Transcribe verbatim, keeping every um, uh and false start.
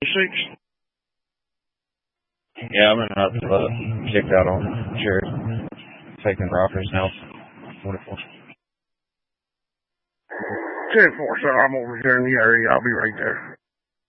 six? Yeah, I'm in up to uh, kicked out on Jared. Taking rockers now. Wonderful. ten four, sir. I'm over here in the area. I'll be right there.